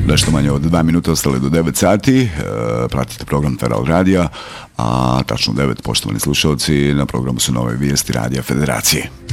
Nešto manje od 2 minuta ostale do 9 sati. Pratite program Feral Radija, a tačno 9, poštovani slušalci, na programu su nove vijesti Radija Federacije.